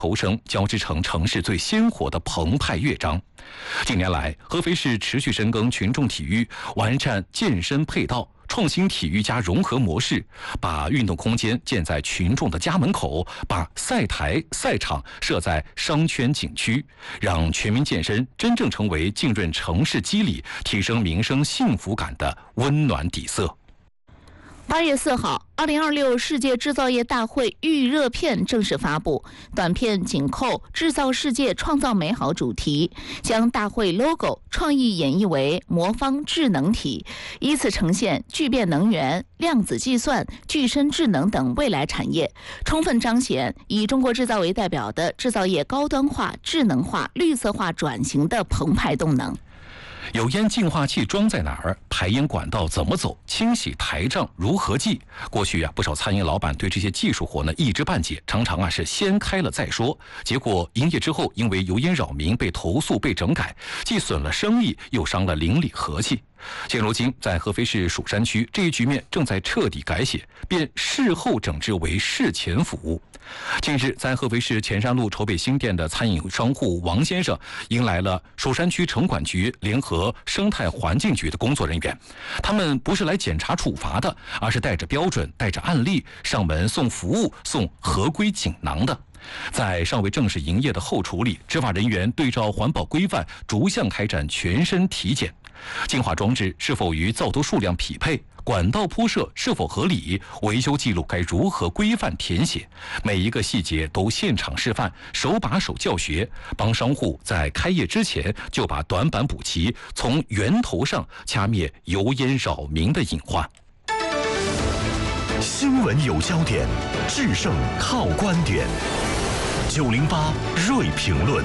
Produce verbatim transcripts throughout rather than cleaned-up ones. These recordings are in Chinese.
头声交织成城市最鲜活的澎湃乐章。近年来，合肥市持续深耕群众体育，完善健身配套，创新体育加融合模式，把运动空间建在群众的家门口，把赛台、赛场设在商圈景区，让全民健身真正成为浸润城市肌理、提升民生幸福感的温暖底色。 八月四号，二零二六世界制造业大会预热片正式发布，短片紧扣“制造世界，创造美好”主题，将大会 logo 创意演绎为魔方智能体，依次呈现聚变能源、量子计算、具身智能等未来产业，充分彰显以中国制造为代表的制造业高端化、智能化、绿色化转型的澎湃动能。 有烟净化器装在哪儿？排烟管道怎么走？清洗台账如何记？过去啊，不少餐饮老板对这些技术活呢一知半解，常常啊是先开了再说，结果营业之后因为油烟扰民被投诉被整改，既损了生意，又伤了邻里和气。现如今，在合肥市蜀山区，这一局面正在彻底改写，变事后整治为事前服务。近日，在合肥市前山路筹备新店的餐饮商户王先生，迎来了蜀山区城管局联合生态环境局的工作人员。他们不是来检查处罚的，而是带着标准、带着案例上门送服务、送合规锦囊的。在尚未正式营业的后厨里，执法人员对照环保规范，逐项开展全身体检。净化装置是否与灶头数量匹配？管道铺设是否合理？维修记录该如何规范填写？每一个细节都现场示范，手把手教学，帮商户在开业之前就把短板补齐，从源头上掐灭油烟扰民的隐患。 新闻有焦点，制胜靠观点。九零八锐评论。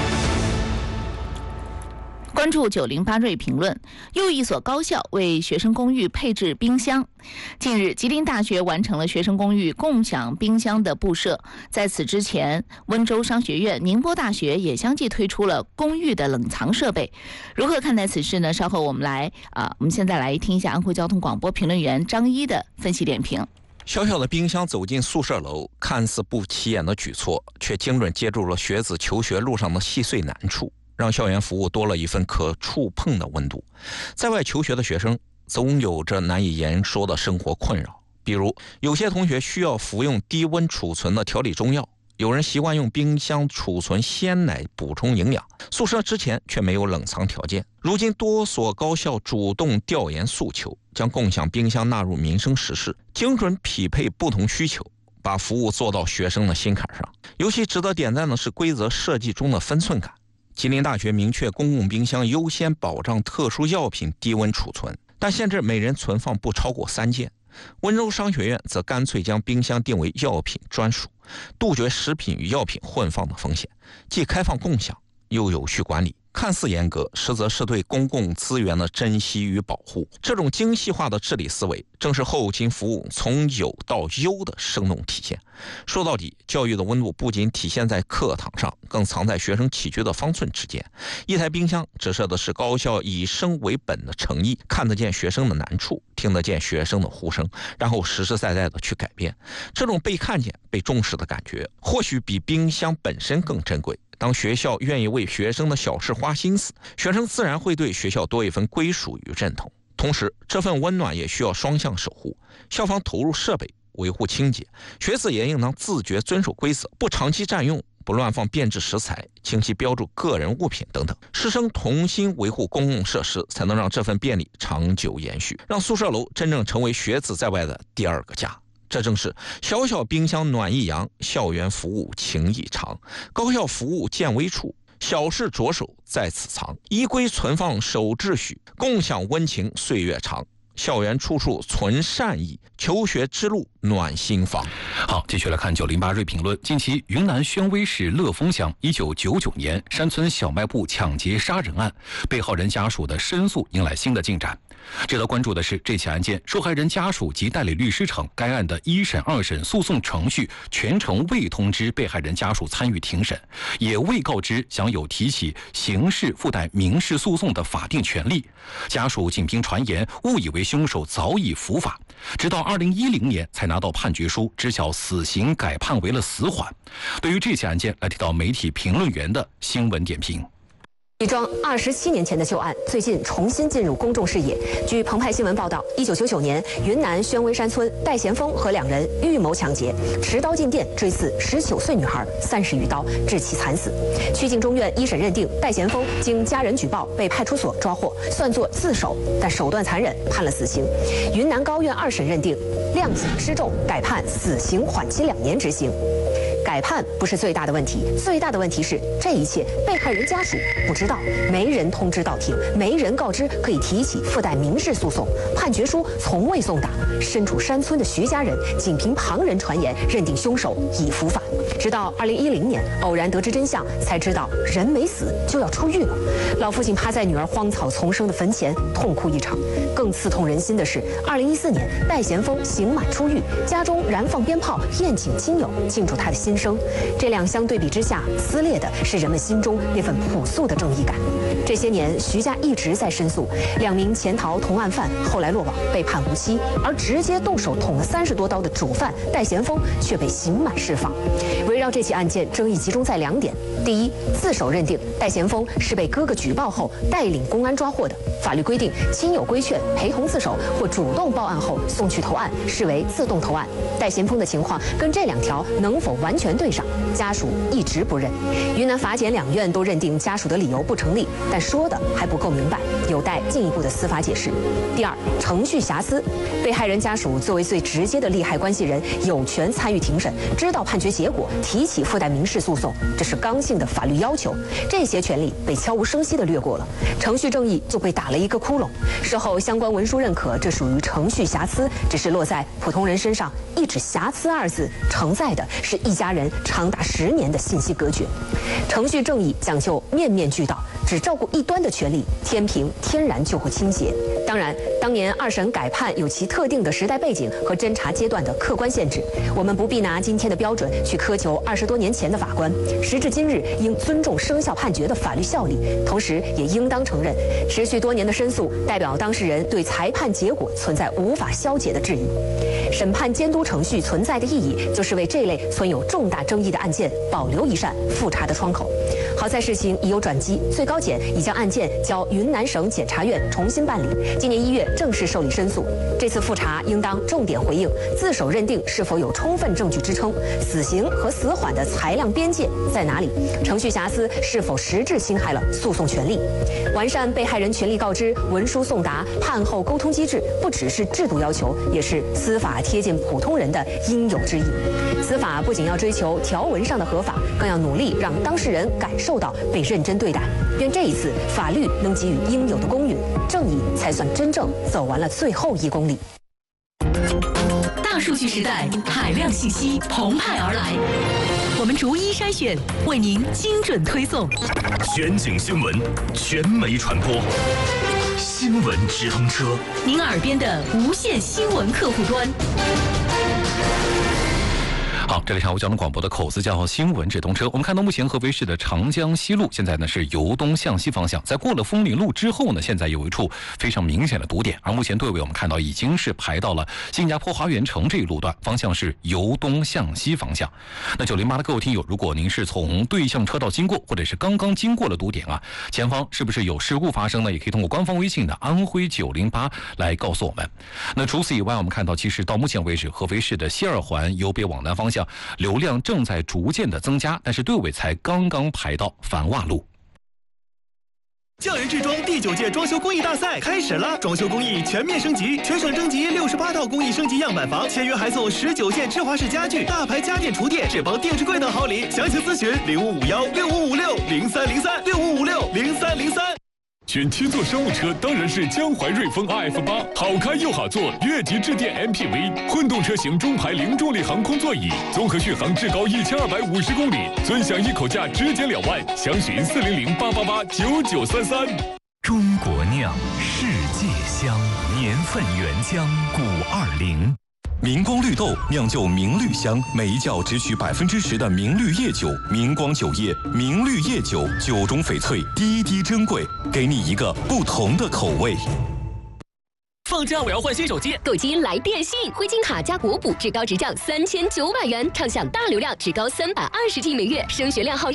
关注九零八锐评论，又一所高校为学生公寓配置冰箱。近日，吉林大学完成了学生公寓共享冰箱的布设。在此之前，温州商学院、宁波大学也相继推出了公寓的冷藏设备。如何看待此事呢？稍后我们来啊，我们现在来听一下安徽交通广播评论员张一的分析点评。 小小的冰箱走进宿舍楼，看似不起眼的举措，却精准接住了学子求学路上的细碎难处，让校园服务多了一份可触碰的温度。在外求学的学生总有着难以言说的生活困扰，比如有些同学需要服用低温储存的调理中药，有人习惯用冰箱储存鲜奶补充营养，宿舍之前却没有冷藏条件。如今多所高校主动调研诉求，将共享冰箱纳入民生实事，精准匹配不同需求，把服务做到学生的心坎上。尤其值得点赞的是规则设计中的分寸感。吉林大学明确公共冰箱优先保障特殊药品低温储存，但限制每人存放不超过三件。温州商学院则干脆将冰箱定为药品专属，杜绝食品与药品混放的风险，既开放共享又有序管理。看似严格，实则是对公共资源的珍惜与保护。这种精细化的治理思维，正是后勤服务从有到优的生动体现。说到底，教育的温度不仅体现在课堂上，更藏在学生起居的方寸之间。一台冰箱折射的是高校以生为本的诚意，看得见学生的难处，听得见学生的呼声，然后实实在在的去改变。这种被看见、被重视的感觉，或许比冰箱本身更珍贵。当学校愿意为学生的小事花心思，学生自然会对学校多一份归属与认同。同时，这份温暖也需要双向守护，校方投入设备维护清洁，学子也应当自觉遵守规则，不长期占用，不乱放变质食材，清晰标注个人物品等等。师生同心维护公共设施，才能让这份便利长久延续，让宿舍楼真正成为学子在外的第二个家。这正是小小冰箱暖意扬，校园服务情意长。高校服务见微处，小事着手在此藏。依规存放守秩序，共享温情岁月长。校园处处存善意，求学之路暖心房。 好，继续来看九零八锐评论。近期，云南宣威市乐丰乡一九九九年山村小卖部抢劫杀人案，被害人家属的申诉迎来新的进展。值得关注的是，这起案件受害人家属及代理律师称，该案的一审、二审诉讼程序全程未通知被害人家属参与庭审，也未告知享有提起刑事附带民事诉讼的法定权利。家属仅凭传言误以为凶手早已伏法，直到二零一零年才拿拿到判决书，知晓死刑改判为了死缓。对于这起案件，来提到媒体评论员的新闻点评。 一桩二十七年前的旧案，最近重新进入公众视野。据澎湃新闻报道，一九九九年，云南宣威山村戴贤峰和两人预谋抢劫，持刀进店追刺十九岁女孩三十余刀，致其惨死。曲靖中院一审认定，戴贤峰经家人举报被派出所抓获，算作自首，但手段残忍，判了死刑。云南高院二审认定，量刑失重，改判死刑缓期两年执行。改判不是最大的问题，最大的问题是这一切被害人家属不知道，没人通知到庭，没人告知可以提起附带民事诉讼，判决书从未送达。身处山村的徐家人仅凭旁人传言认定凶手已伏法，直到二零一零年偶然得知真相，才知道人没死就要出狱了。老父亲趴在女儿荒草丛生的坟前痛哭一场。更刺痛人心的是，二零一四年戴贤峰刑满出狱，家中燃放鞭炮宴请亲友，庆祝他的新生。这两相对比之下，撕裂的是人们心中那份朴素的正义感。这些年，徐家一直在申诉，两名潜逃同案犯后来落网，被判无期，而直接动手捅了三十多刀的主犯戴贤峰却被刑满释放。围绕这起案件，争议集中在两点：第一，自首认定戴贤峰是被哥哥举报后带领公安抓获的，法律规定亲友规劝、陪同自首或主动报案后送去投案，视为自动投案。戴贤峰的情况跟这两条能否完全对上，家属一直不认。云南法检两院都认定家属的理由不成立，但说的还不够明白，有待进一步的司法解释。第二，程序瑕疵，被害人家属作为最直接的利害关系人，有权参与庭审，知道判决结果，提起附带民事诉讼，这是刚性的法律要求。这些权利被悄无声息地略过了，程序正义就被打了一个窟窿。事后相关文书认可这属于程序瑕疵，只是落在普通人身上，一纸瑕疵二字承载的是一家人长达十年的信息隔绝。程序正义讲究面面俱到，只照顾一端的权利，天平天然就会倾斜。当然，当年二审改判有其特定的时代背景和侦查阶段的客观限制，我们不必拿今天的标准去苛求二十多年前的法官。时至今日，应尊重生效判决的法律效力，同时也应当承认，持续多年的申诉代表当事人对裁判结果存在无法消解的质疑。审判监督程序存在的意义，就是为这类存有重大争议的案件保留一扇复查的窗口。好在事情已有转机，最高检已将案件交云南省检察院重新办理，今年一月正式受理申诉。这次复查应当重点回应自首认定是否有充分证据支撑，死刑和死缓的裁量边界在哪里，程序瑕疵是否实质侵害了诉讼权利。完善被害人权利告知、文书送达、判后沟通机制，不只是制度要求，也是司法贴近普通人的应有之义。司法不仅要追求条文上的合法，更要努力让当事人感受到被认真对待。愿这一次法律能给予应有的公允，正义才算真正走完了最后一公里。 大数据时代，海量信息澎湃而来，我们逐一筛选，为您精准推送。 全景新闻，全媒传播，新闻直通车， 您耳边的无线新闻客户端。 好，这里是交通广播的口子叫新闻直通车。我们看到目前合肥市的长江西路现在呢是由东向西方向，在过了枫林路之后呢，现在有一处非常明显的堵点，而目前队尾我们看到已经是排到了新加坡花园城这一路段，方向是由东向西方向。那九零八的各位听友，如果您是从对向车道经过，或者是刚刚经过了堵点啊，前方是不是有事故发生呢？也可以通过官方微信的安徽九零八来告诉我们。那除此以外，我们看到其实到目前为止，合肥市的西二环由北往南方向流量正在逐渐的增加，但是队尾才刚刚排到繁华路。 匠人制装第九届装修工艺大赛开始了，装修工艺全面升级，全省征集六十八套工艺升级样板房，签约还送十九件芝华士家具、大牌家电厨电、智邦电视柜等好礼。详情咨询零五五幺六五五六零三零三六五五六零三零三。 选七座商务车当然是江淮瑞风 R F 八，好开又好坐，越级致电 M P V， 混动车型中排零重力航空座椅，综合续航至高一千二百五十公里，尊享一口价直减两万，详询四零零八八八九九三三。 中国酿，世界香，年份原浆古二零。明光绿豆酿就明绿香，每一窖只取百分之十的明绿叶酒，明光酒业明绿叶酒，酒中翡翠，滴滴珍贵，给你一个不同的口味。 放假我要换新手机， 购机来电信，灰金卡加国补，至高直降三千九百元，畅享大流量，至高三百二十 G 每月，升学量号。